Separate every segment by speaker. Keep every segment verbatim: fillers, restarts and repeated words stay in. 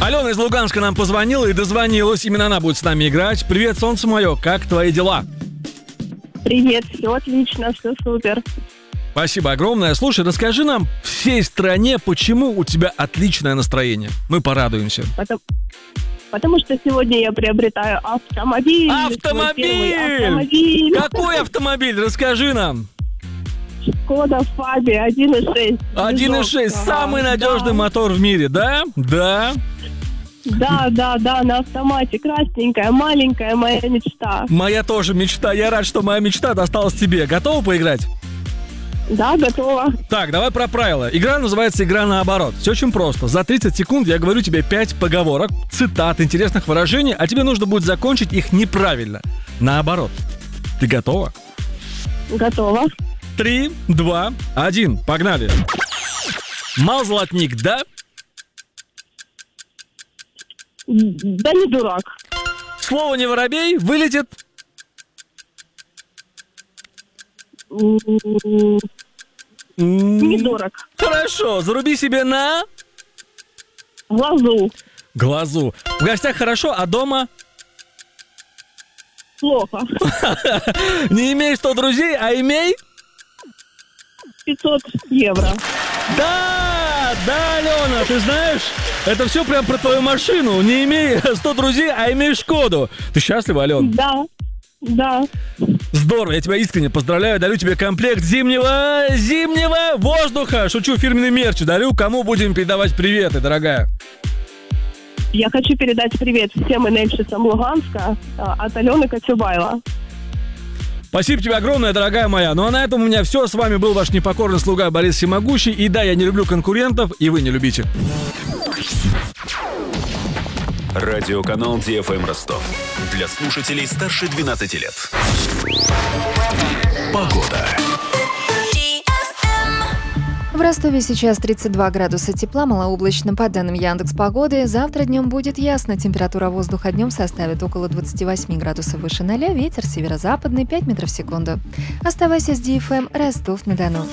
Speaker 1: Алена из Луганска нам позвонила и дозвонилась. Именно она будет с нами играть. Привет, солнце мое, как твои дела?
Speaker 2: Привет, все отлично, все супер.
Speaker 1: Спасибо огромное. Слушай, расскажи нам всей стране, почему у тебя отличное настроение. Мы порадуемся.
Speaker 2: Потому, потому что сегодня я приобретаю автомобиль.
Speaker 1: Автомобиль!
Speaker 2: автомобиль.
Speaker 1: Какой автомобиль? Расскажи нам.
Speaker 2: Шкода Фабия один и шесть.
Speaker 1: один и шесть. Самый надежный
Speaker 2: да.
Speaker 1: мотор в мире, да? Да.
Speaker 2: Да, да, да, на автомате. Красненькая, маленькая моя мечта.
Speaker 1: Моя тоже мечта. Я рад, что моя мечта досталась тебе. Готова поиграть?
Speaker 2: Да, готова.
Speaker 1: Так, давай про правила. Игра называется «Игра наоборот». Все очень просто. За тридцать секунд я говорю тебе пять поговорок, цитат, интересных выражений, а тебе нужно будет закончить их неправильно. Наоборот. Ты готова?
Speaker 2: Готова.
Speaker 1: Три, два, один. Погнали. Мал золотник, да?
Speaker 2: Да не дурак.
Speaker 1: Слово не воробей вылетит.
Speaker 2: Не дурак.
Speaker 1: Хорошо, заруби себе на...
Speaker 2: Глазу.
Speaker 1: Глазу. В гостях хорошо, а дома...
Speaker 2: Плохо.
Speaker 1: Не имей сто друзей, а имей...
Speaker 2: пятьсот евро.
Speaker 1: Да, да, Алена, ты знаешь, это все прям про твою машину. Не имей сто друзей, а имей Шкоду. Ты счастлива, Алена?
Speaker 2: Да, да.
Speaker 1: Здорово, я тебя искренне поздравляю. Дарю тебе комплект зимнего, зимнего воздуха. Шучу, фирменный мерч дарю. Кому будем передавать приветы, дорогая?
Speaker 2: Я хочу передать привет всем энельщицам Луганска от Алены Коцюбаева.
Speaker 1: Спасибо тебе огромное, дорогая моя. Ну а на этом у меня все. С вами был ваш непокорный слуга Борис Всемогущий. И да, я не люблю конкурентов, и вы не любите.
Speaker 3: Радиоканал Ди Эф Эм Ростов. Для слушателей старше двенадцати лет. Погода.
Speaker 4: В Ростове сейчас тридцать два градуса тепла, малооблачно по данным Яндекс.Погоды. Завтра днем будет ясно. Температура воздуха днем составит около двадцать восемь градусов выше ноля. Ветер северо-западный пять метров в секунду. Оставайся с Ди Эф Эм, Ростов-на-Дону.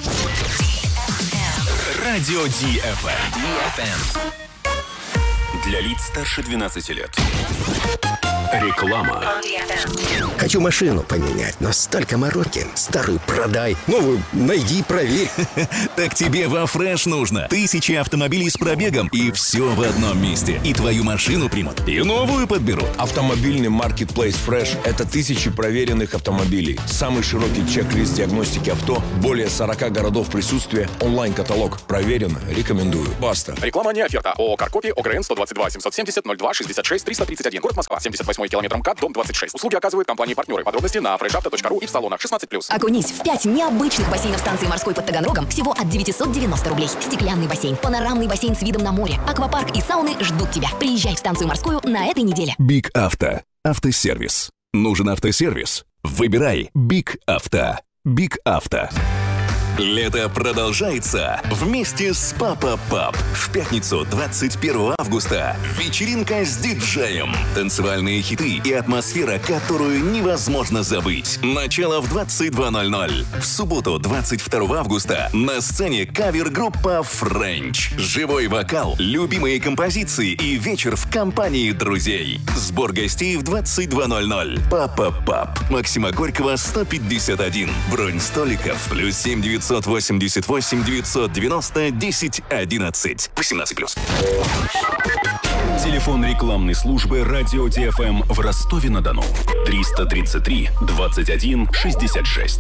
Speaker 3: Радио Ди Эф Эм. Для лиц старше двенадцати лет. Реклама.
Speaker 5: Хочу машину поменять, но столько мороки. Старую продай, новую найди, проверь.
Speaker 6: Так тебе во Фреш нужно. Тысячи автомобилей с пробегом, и все в одном месте. И твою машину примут, и новую подберут.
Speaker 7: Автомобильный маркетплейс Fresh – это тысячи проверенных автомобилей. Самый широкий чек-лист диагностики авто, более сорока городов присутствия, онлайн-каталог. Проверено, рекомендую. Баста.
Speaker 8: Реклама не оферта. ООО «Каркопи», ОГРН сто двадцать два семьсот семьдесят ноль два шестьдесят шесть триста тридцать один. Город Москва. семьдесят восьмой километр МКАД, дом двадцать шесть. Услуги оказывают компании-партнеры. Подробности на фрешавто точка ру и в салонах шестнадцать плюс.
Speaker 9: Окунись в пять необычных бассейнов станции морской под Таганрогом всего от девятьсот девяносто рублей. Стеклянный бассейн, панорамный бассейн с видом на море, аквапарк и сауны ждут тебя. Приезжай в станцию морскую на этой неделе.
Speaker 6: Биг Авто. Автосервис. Нужен автосервис? Выбирай Биг Авто. Биг Авто. Лето продолжается вместе с Папа Пап. В пятницу, двадцать первого августа, вечеринка с диджеем. Танцевальные хиты и атмосфера, которую невозможно забыть. Начало в двадцать два ноль ноль. В субботу, двадцать второго августа, на сцене кавер-группа French. Живой вокал, любимые композиции и вечер в компании друзей. Сбор гостей в двадцать два ноль ноль. Папа Пап. Максима Горького, сто пятьдесят один. Бронь столиков плюс семь девятьсот восемьдесят восемь девятьсот девяносто десять одиннадцать. восемнадцать плюс.
Speaker 3: Телефон рекламной службы Радио Ди Эф Эм в Ростове-на-Дону. триста тридцать три двадцать один шестьдесят шесть.